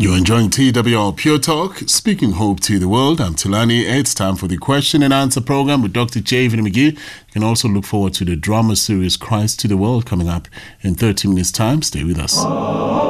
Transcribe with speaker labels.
Speaker 1: You're enjoying TWR Pure Talk, speaking hope to the world. I'm Tulani. It's time for the question and answer program with Dr. Javen McGee. You can also look forward to the drama series Christ to the World coming up in 30 minutes' time. Stay with us.